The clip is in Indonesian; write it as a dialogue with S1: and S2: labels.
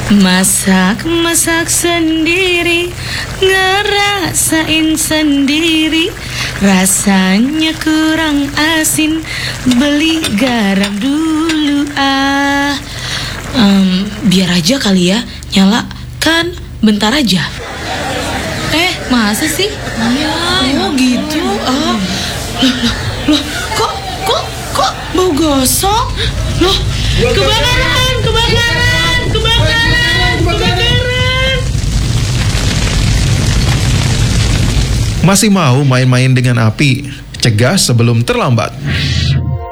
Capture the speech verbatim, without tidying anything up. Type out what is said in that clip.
S1: Masak-masak sendiri, ngerasain sendiri, rasanya kurang asin, beli garam dulu ah. um, Biar aja kali ya, nyala kan bentar aja. Eh, masa sih? Iya, oh gitu ah. Loh, loh, loh, kok, kok, kok bau gosong? Loh, kebakaran, kebakaran, kebakaran, kebakaran.
S2: Masih mau main-main dengan api? Cegah sebelum terlambat.